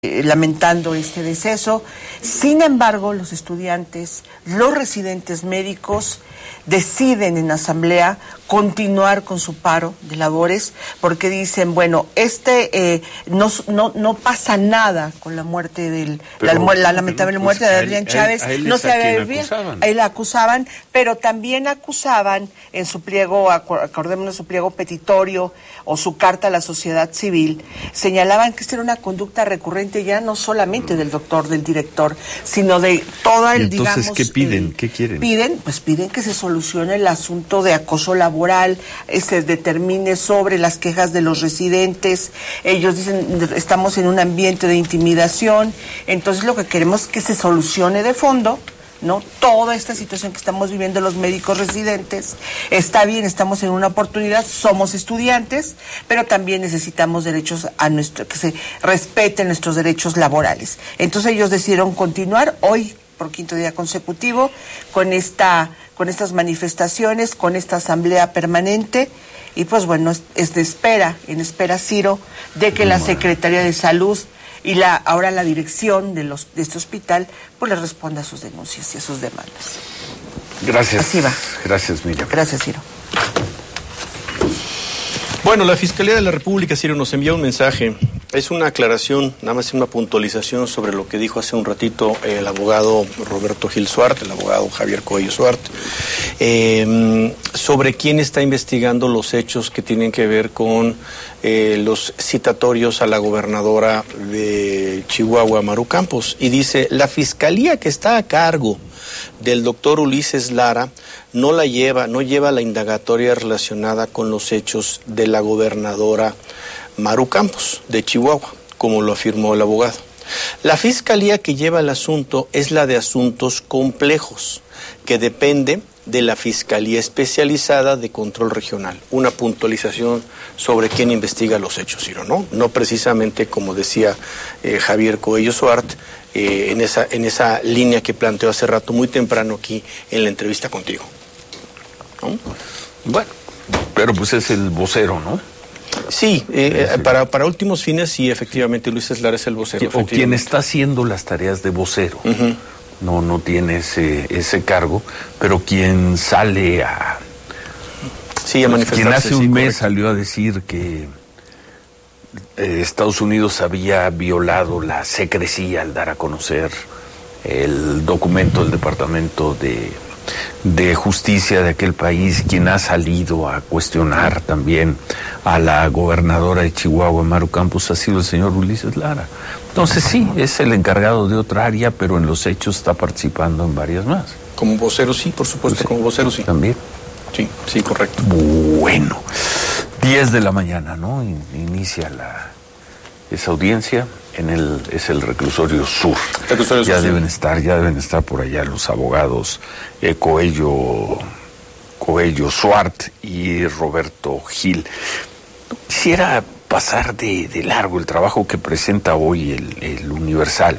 lamentando este deceso. Sin embargo, los estudiantes, los residentes médicos deciden en asamblea continuar con su paro de labores porque dicen, bueno, no pasa nada con la muerte la lamentable muerte de Adrián Chávez, no se había vivido, ahí la acusaban, pero también acusaban en su pliego, acordémonos su pliego petitorio o su carta a la sociedad civil, señalaban que esta era una conducta recurrente ya no solamente del director, sino de toda el, digamos... Entonces, ¿qué piden? ¿Qué quieren? Piden que se solucione el asunto de acoso laboral, se determine sobre las quejas de los residentes. Ellos dicen, estamos en un ambiente de intimidación, entonces lo que queremos es que se solucione de fondo, ¿no? Toda esta situación que estamos viviendo los médicos residentes. Está bien, estamos en una oportunidad, somos estudiantes, pero también necesitamos derechos que se respeten nuestros derechos laborales. Entonces ellos decidieron continuar hoy por quinto día consecutivo con estas manifestaciones, con esta asamblea permanente, y pues bueno, es en espera, Ciro, de que la Secretaría de Salud y ahora la dirección de este hospital pues le responda a sus denuncias y a sus demandas. Gracias. Así va. Gracias, Miriam. Gracias, Ciro. Bueno, la Fiscalía de la República, Ciro, nos envía un mensaje. Es una aclaración, nada más una puntualización sobre lo que dijo hace un ratito el abogado Roberto Gil Suart, el abogado Javier Coello Suart, sobre quién está investigando los hechos que tienen que ver con los citatorios a la gobernadora de Chihuahua, Maru Campos. Y dice, la Fiscalía que está a cargo del doctor Ulises Lara no lleva la indagatoria relacionada con los hechos de la gobernadora Maru Campos de Chihuahua, como lo afirmó el abogado. La Fiscalía que lleva el asunto es la de asuntos complejos, que depende de la Fiscalía Especializada de Control Regional. Una puntualización sobre quién investiga los hechos, Ciro, ¿no? No precisamente, como decía Javier Coello Suart, en esa línea que planteó hace rato, muy temprano aquí en la entrevista contigo, ¿no? Bueno, pero pues es el vocero, ¿no? Sí, para últimos fines, sí, efectivamente, Luis Lara es el vocero. O quien está haciendo las tareas de vocero. Uh-huh. No tiene ese cargo, pero quien sale a... Sí, a manifestarse. Quien hace un mes correcto. salió a decir que Estados Unidos había violado la secrecía al dar a conocer el documento del Departamento de Justicia de aquel país, quien ha salido a cuestionar también a la gobernadora de Chihuahua, Maru Campos, ha sido el señor Ulises Lara. Entonces sí, es el encargado de otra área, pero en los hechos está participando en varias más. Como vocero sí, por supuesto, pues, como vocero sí. También. Sí, correcto. Bueno, 10 de la mañana, ¿no? Inicia esa audiencia. Es el reclusorio sur. Ya deben estar por allá los abogados Coello Suart y Roberto Gil. Quisiera pasar de largo el trabajo que presenta hoy el Universal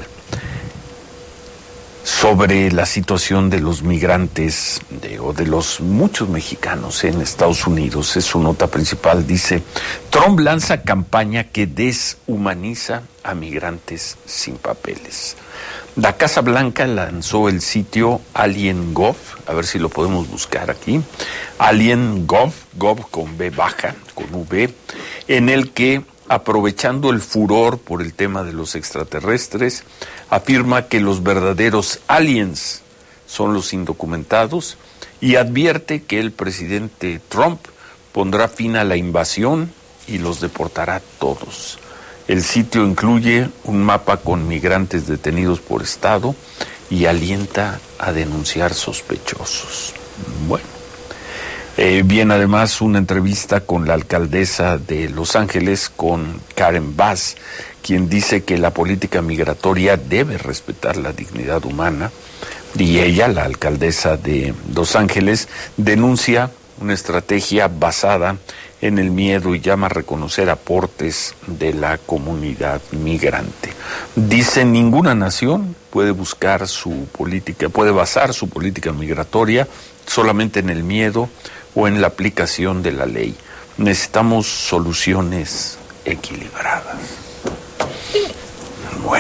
sobre la situación de los migrantes o de los muchos mexicanos en Estados Unidos. Es su nota principal, dice: Trump lanza campaña que deshumaniza a migrantes sin papeles. La Casa Blanca lanzó el sitio AlienGov, a ver si lo podemos buscar aquí, AlienGov, Gov con B baja, con V, en el que, aprovechando el furor por el tema de los extraterrestres, afirma que los verdaderos aliens son los indocumentados y advierte que el presidente Trump pondrá fin a la invasión y los deportará a todos. El sitio incluye un mapa con migrantes detenidos por estado y alienta a denunciar sospechosos. Bueno. Viene además una entrevista con la alcaldesa de Los Ángeles, con Karen Bass, quien dice que la política migratoria debe respetar la dignidad humana, y ella, la alcaldesa de Los Ángeles, denuncia una estrategia basada en el miedo y llama a reconocer aportes de la comunidad migrante. Dice: ninguna nación puede basar su política migratoria solamente en el miedo o en la aplicación de la ley. Necesitamos soluciones equilibradas.